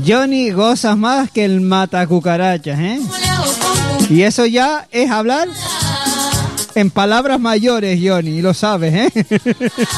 Johnny, gozas más que el matacucarachas, ¿eh? Y eso ya es hablar en palabras mayores, Johnny, lo sabes, ¿eh?